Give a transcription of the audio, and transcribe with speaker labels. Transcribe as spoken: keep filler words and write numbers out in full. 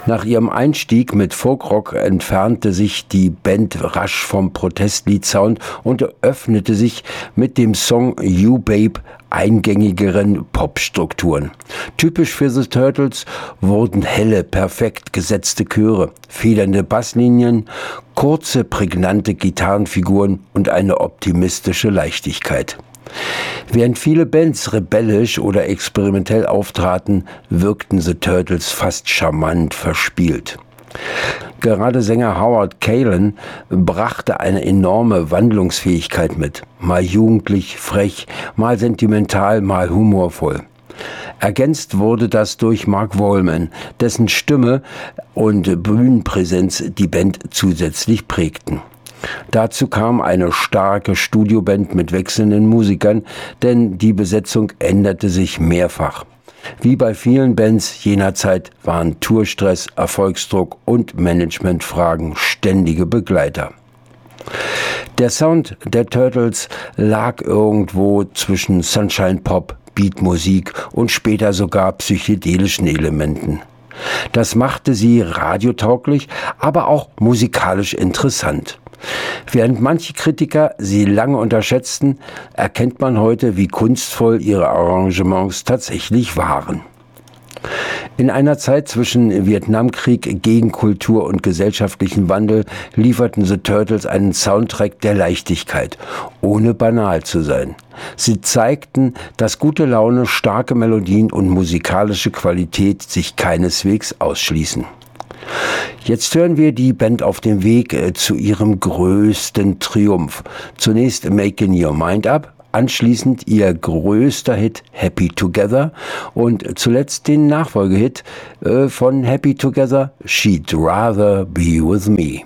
Speaker 1: Nach ihrem Einstieg mit Folkrock entfernte sich die Band rasch vom Protestlied-Sound und öffnete sich mit dem Song You Babe eingängigeren Popstrukturen. Typisch für The Turtles wurden helle, perfekt gesetzte Chöre, federnde Basslinien, kurze, prägnante Gitarrenfiguren und eine optimistische Leichtigkeit. Während viele Bands rebellisch oder experimentell auftraten, wirkten The Turtles fast charmant verspielt. Gerade Sänger Howard Kaylan brachte eine enorme Wandlungsfähigkeit mit. Mal jugendlich, frech, mal sentimental, mal humorvoll. Ergänzt wurde das durch Mark Wolman, dessen Stimme und Bühnenpräsenz die Band zusätzlich prägten. Dazu kam eine starke Studioband mit wechselnden Musikern, denn die Besetzung änderte sich mehrfach. Wie bei vielen Bands jener Zeit waren Tourstress, Erfolgsdruck und Managementfragen ständige Begleiter. Der Sound der Turtles lag irgendwo zwischen Sunshine Pop, Beatmusik und später sogar psychedelischen Elementen. Das machte sie radiotauglich, aber auch musikalisch interessant. Während manche Kritiker sie lange unterschätzten, erkennt man heute, wie kunstvoll ihre Arrangements tatsächlich waren. In einer Zeit zwischen Vietnamkrieg, Gegenkultur und gesellschaftlichen Wandel lieferten The Turtles einen Soundtrack der Leichtigkeit, ohne banal zu sein. Sie zeigten, dass gute Laune, starke Melodien und musikalische Qualität sich keineswegs ausschließen. Jetzt hören wir die Band auf dem Weg äh, zu ihrem größten Triumph. Zunächst Making Your Mind Up, anschließend ihr größter Hit Happy Together und zuletzt den Nachfolgehit äh, von Happy Together, She'd Rather Be With Me.